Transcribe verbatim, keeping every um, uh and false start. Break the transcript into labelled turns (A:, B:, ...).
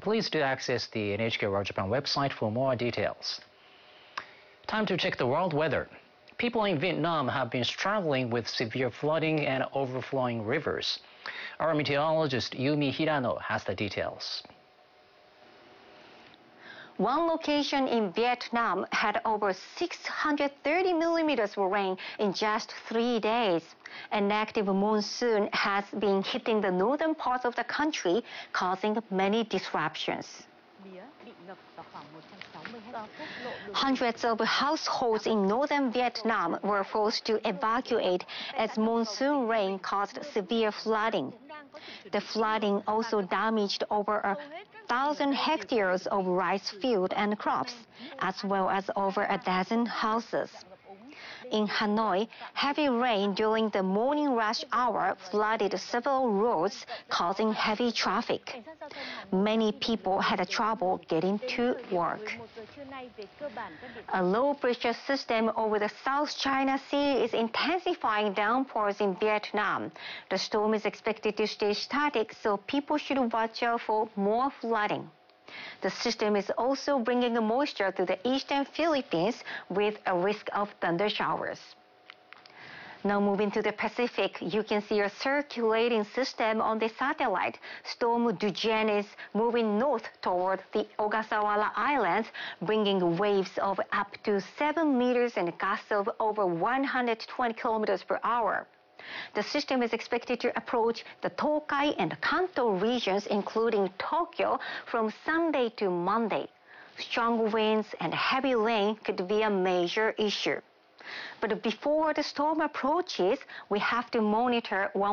A: Please do access the N H K World Japan website for more details. Time to check the world weather. People in Vietnam have been struggling with severe flooding and overflowing rivers. Our meteorologist Yumi Hirano has the details.
B: One location in Vietnam had over six hundred thirty millimeters of rain in just three days. An active monsoon has been hitting the northern parts of the country, causing many disruptions. Hundreds of households in northern Vietnam were forced to evacuate as monsoon rain caused severe flooding. The flooding also damaged over a thousand hectares of rice field and crops, as well as over a dozen houses. In Hanoi, heavy rain during the morning rush hour flooded several roads, causing heavy traffic. Many people had trouble getting to work. A low-pressure system over the South China Sea is intensifying downpours in Vietnam. The storm is expected to stay static, so people should watch out for more flooding. The system is also bringing moisture to the eastern Philippines with a risk of thunder showers. Now moving to the Pacific, you can see a circulating system on the satellite. Storm Dujan is moving north toward the Ogasawara Islands, bringing waves of up to seven meters and gusts of over one hundred twenty kilometers per hour. The system is expected to approach the Tokai and Kanto regions, including Tokyo, from Sunday to Monday. Strong winds and heavy rain could be a major issue. But before the storm approaches, we have to monitor one